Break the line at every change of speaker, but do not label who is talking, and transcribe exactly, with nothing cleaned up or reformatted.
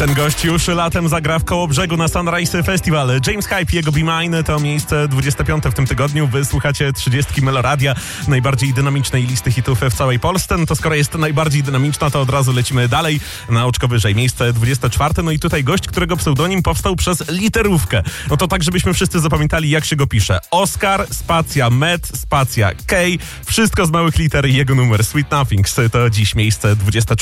Ten gość już latem zagra w Kołobrzegu na Sunrise Festival. James Hype, jego Be Mine to miejsce dwudzieste piąte w tym tygodniu. Wysłuchacie trzydziestki Meloradia, najbardziej dynamicznej listy hitów w całej Polsce. No to skoro jest najbardziej dynamiczna, to od razu lecimy dalej na oczko wyżej. Miejsce dwudzieste czwarte. No i tutaj gość, którego pseudonim powstał przez literówkę. No to tak, żebyśmy wszyscy zapamiętali, jak się go pisze. Oskar, spacja, Met, spacja, K. Wszystko z małych liter i jego numer Sweet Nothings. To dziś miejsce dwudzieste czwarte.